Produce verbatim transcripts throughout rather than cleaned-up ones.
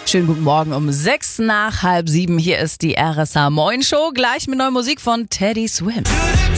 Schönen guten Morgen um sechs nach halb sieben. Hier ist die R S A Moin Show. Gleich mit neuer Musik von Teddy Swims.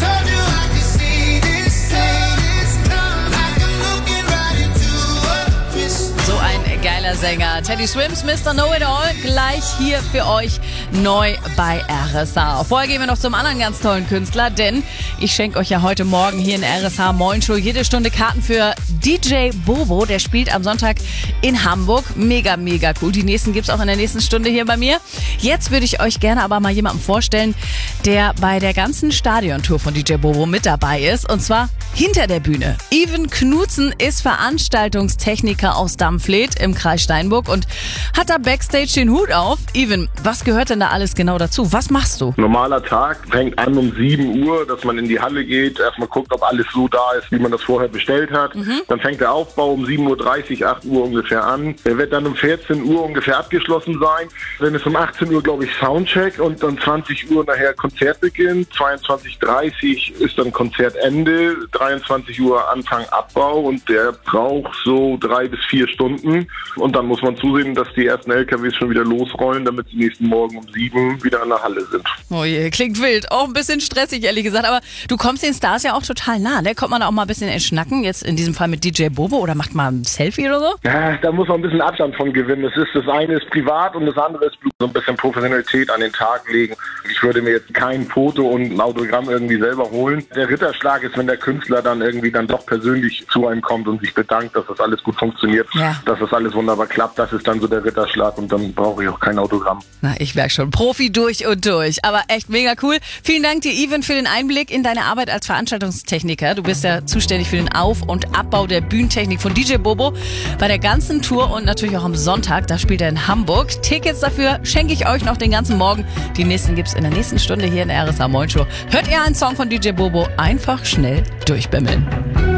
So ein geiler Sänger. Teddy Swims, Mister Know-It-All. Gleich hier für euch neu bei R S A. Vorher gehen wir noch zum anderen ganz tollen Künstler, denn ich schenke euch ja heute Morgen hier in R S A Moin Show jede Stunde Karten für D J Bobo. Der spielt am Sonntag in Hamburg. Mega, mega cool. Die nächsten gibt's auch in der nächsten Stunde hier bei mir. Jetzt würde ich euch gerne aber mal jemanden vorstellen, der bei der ganzen Stadiontour von D J Bobo mit dabei ist. Und zwar hinter der Bühne. Even Knudsen ist Veranstaltungstechniker aus Dammfleet im Kreis Steinburg und hat da Backstage den Hut auf. Even, was gehört denn da alles genau dazu? Was machst du? Normaler Tag fängt an um sieben Uhr, dass man in die Halle geht, erstmal guckt, ob alles so da ist, wie man das vorher bestellt hat. Mhm. Dann fängt der Aufbau um sieben Uhr dreißig, acht Uhr ungefähr an. Der wird dann um vierzehn Uhr ungefähr abgeschlossen sein. Dann ist um achtzehn Uhr, glaube ich, Soundcheck und dann zwanzig Uhr nachher Konzertbeginn. zweiundzwanzig Uhr dreißig ist dann Konzertende. dreiundzwanzig Uhr Anfang Abbau und der braucht so drei bis vier Stunden. Und dann muss man zusehen, dass die ersten L K Ws schon wieder losrollen, damit sie nächsten Morgen um sieben wieder in der Halle sind. Oh je, klingt wild. Auch ein bisschen stressig, ehrlich gesagt. Aber du kommst den Stars ja auch total nah. Ne? Kommt man da auch mal ein bisschen ins Schnacken, jetzt in diesem Fall mit D J Bobo, oder macht man ein Selfie oder so? Ja, da muss man ein bisschen Abstand von gewinnen. Das ist, das eine ist privat und das andere ist so ein bisschen Professionalität an den Tag legen. Ich würde mir jetzt kein Foto und ein Autogramm irgendwie selber holen. Der Ritterschlag ist, wenn der Künstler dann irgendwie dann doch persönlich zu einem kommt und sich bedankt, dass das alles gut funktioniert, ja. Dass das alles wunderbar klappt. Das ist dann so der Ritterschlag und dann brauche ich auch kein Autogramm. Na, ich merke schon, Profi durch und durch. Aber echt mega cool. Vielen Dank dir, Even, für den Einblick in deine Arbeit als Veranstaltungstechniker. Du bist ja zuständig für den Auf- und Abbau der Bühnentechnik von D J Bobo bei der ganzen Tour und natürlich auch am Sonntag. Da spielt er in Hamburg. Tickets dafür schenke ich euch noch den ganzen Morgen. Die nächsten gibt's in der nächsten Stunde hier in der R S A Moin Show. Hört ihr einen Song von D J Bobo? Einfach schnell durchbimmeln.